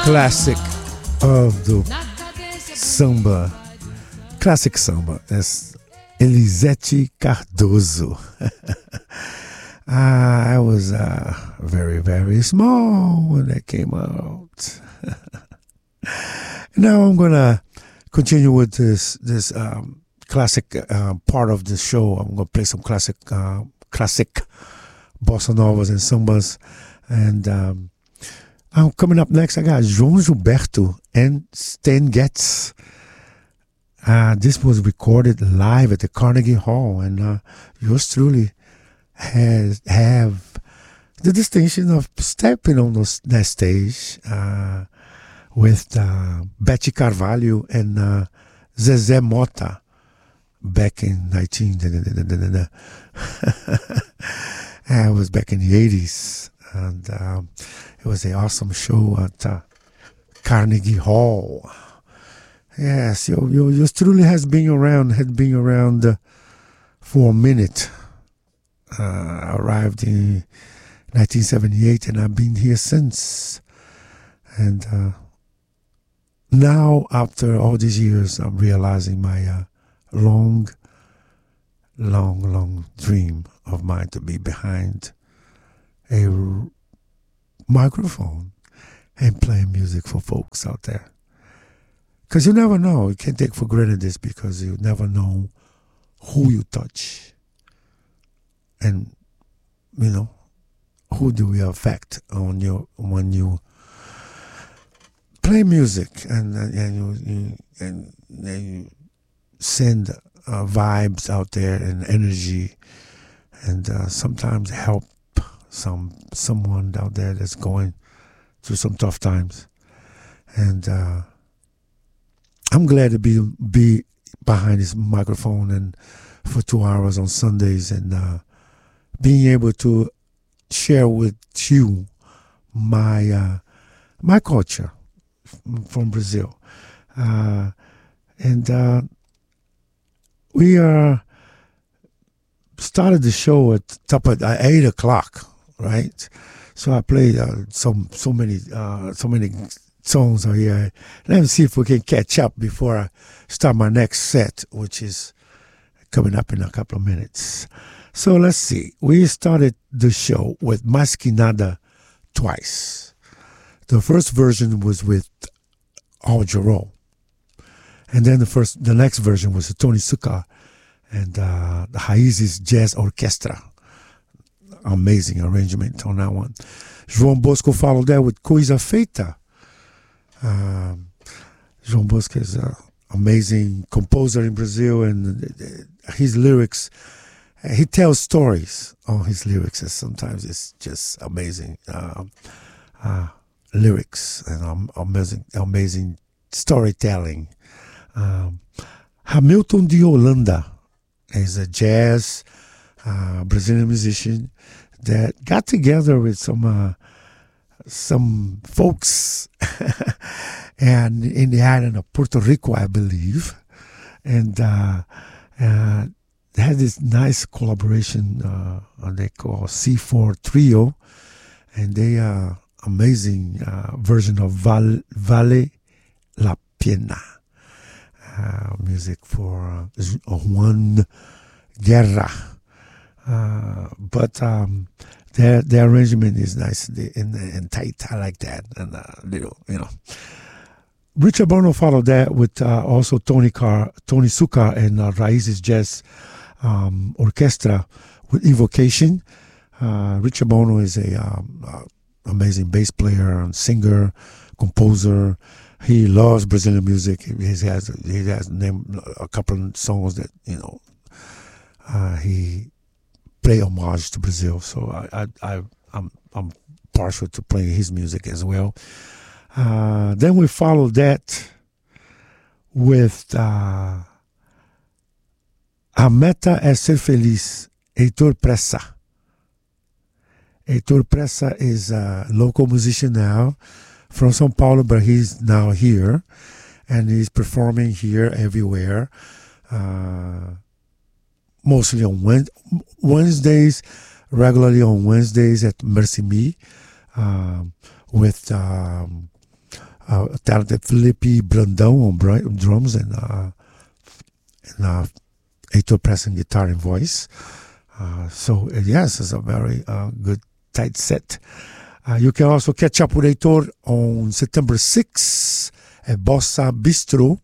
classic of the samba, classic samba. That's Elisete Cardoso. I was very, very small when that came out. Now I'm gonna continue with this classic part of the show. I'm gonna play some classic bossa novas and sambas, and coming up next, I got João Gilberto and Stan Getz. This was recorded live at the Carnegie Hall, and yours truly have the distinction of stepping on that stage with Betty Carvalho and Zezé Mota back in it was back in the 80s, and it was an awesome show at Carnegie Hall. Yes, yours truly had been around for a minute. I arrived in 1978, and I've been here since. And now, after all these years, I'm realizing my long dream of mine to be behind a microphone and playing music for folks out there. Because you never know. You can't take for granted this, because you never know who you touch. And, who do we affect when you play music and you send vibes out there and energy, and sometimes help someone out there that's going through some tough times. And I'm glad to be behind this microphone and for 2 hours on Sundays, and being able to share with you my culture from Brazil. And we started the show at 8 o'clock, right? So I played so many songs out here. Let me see if we can catch up before I start my next set, which is coming up in a couple of minutes. So let's see. We started the show with Mais Que Nada twice. The first version was with Al Jarreau, and then the next version was Tony Succar and the Raízes Jazz Orchestra. Amazing arrangement on that one. João Bosco followed that with Coisa Feita. João Bosco is an amazing composer in Brazil, and his lyrics, he tells stories on his lyrics, and sometimes it's just amazing lyrics and amazing storytelling. Hamilton de Holanda is a jazz Brazilian musician that got together with some folks and in the island of Puerto Rico, I believe, and they had this nice collaboration they call C4 Trio, and they are amazing version of Vale la Pena, music for Juan Guerra, but the arrangement is nice and tight. I like that, and little, Richard Bono followed that with also Tony Succar and Raízes Jazz Orchestra with Evocation. Richard Bono is a amazing bass player and singer, composer. He loves Brazilian music. He has named a couple of songs that he play homage to Brazil. So I'm partial to playing his music as well. Then we followed that with A Meta é Ser Feliz, Heitor Pressa. Heitor Pressa is a local musician now from São Paulo, but he's now here, and he's performing here everywhere, mostly on Wednesdays, regularly on Wednesdays at Merci Me, with talented Felipe Brandão on drums and Heitor Press on guitar and voice. So yes, it's a very good tight set. You can also catch up with Heitor on September 6th at Bossa Bistro.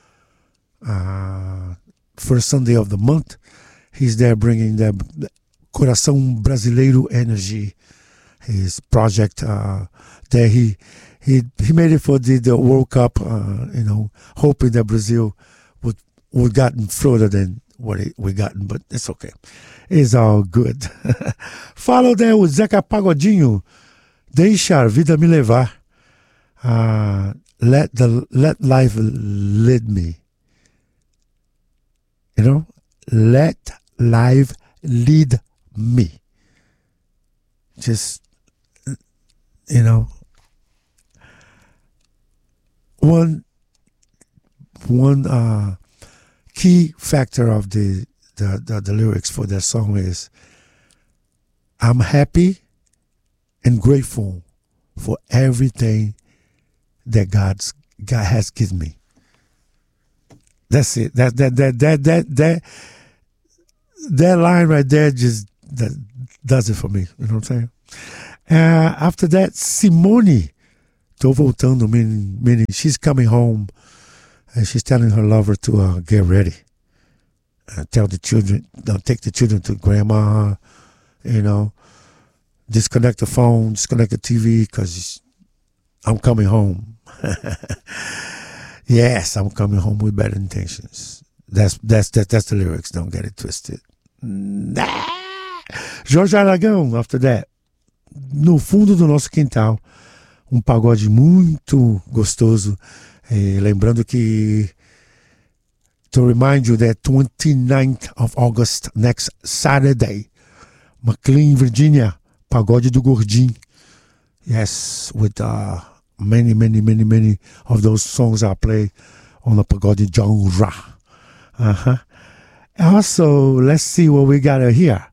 First Sunday of the month. He's there bringing the Coração Brasileiro energy. His project there he made it for the World Cup, hoping that Brazil would gotten further than what we gotten, but it's okay. It's all good. Follow there with Zeca Pagodinho. Deixa a vida me levar. Let life lead me. Let life lead me. Just, one key factor of the lyrics for that song is, I'm happy and grateful for everything that God has given me. That's it. That line right there just does it for me. You know what I'm saying? After that, Simone, tô voltando, meaning she's coming home and she's telling her lover to get ready. Tell the children, take the children to grandma, disconnect the phone, disconnect the TV, because I'm coming home. Yes, I'm coming home with better intentions. That's the lyrics. Don't get it twisted. Nah. Jorge Aragão, after that. No fundo do nosso quintal. Pagode muito gostoso. Lembrando que, to remind you that 29th of August, next Saturday, McLean, Virginia, Pagode do Gordinho. Yes, with many of those songs I play on the Pagode genre. Also, let's see what we got here.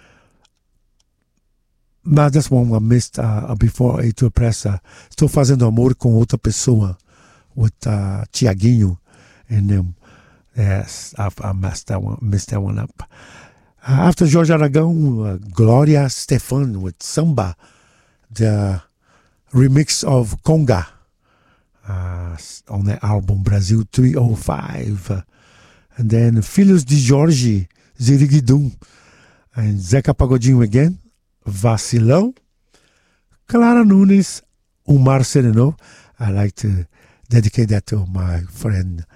But that's one I missed before Heitor Press. Estou fazendo amor com outra pessoa with Tiaguinho and them. Yes, I messed that one up. After Jorge Aragão, Gloria Stefan with Samba, the remix of Conga on the album Brasil 305. And then Filhos de Jorge, Ziriguidum, and Zeca Pagodinho again, Vacilão, Clara Nunes, Umar Sereno. I like to dedicate that to my friend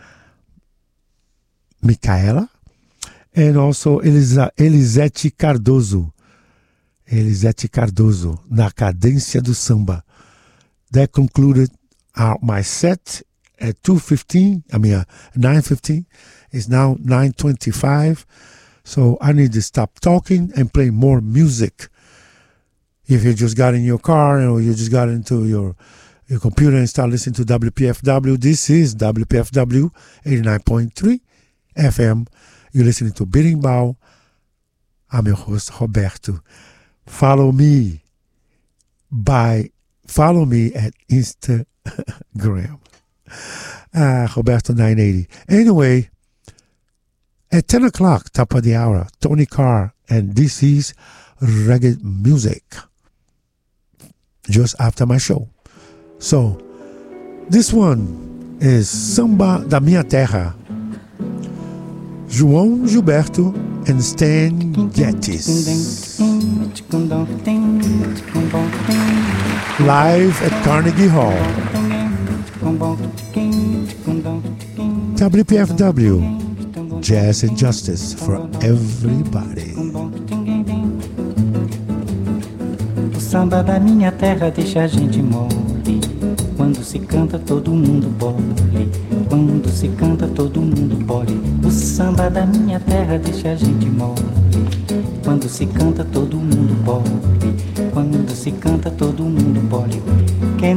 Micaela. And also Elisete Cardoso, Na Cadência do Samba. That concluded my set at 9:15. It's now 9:25. So I need to stop talking and play more music. If you just got in your car or you just got into your computer and start listening to WPFW, this is WPFW 89.3 FM. You're listening to Berimbau. I'm your host, Roberto. Follow me at Instagram. Roberto980. Anyway, at 10 o'clock, top of the hour, Tony Carr, and this is reggae music. Just after my show. So, this one is Samba da Minha Terra. João Gilberto and Stan Gettis. Live at Carnegie Hall. WPFW, Jazz and Justice for everybody. O samba da minha terra deixa a gente mole. Quando se canta todo mundo bole. Quando se canta todo mundo bole. O samba da minha terra deixa a gente mole. Quando se canta todo mundo bole. Quando se canta todo mundo bole.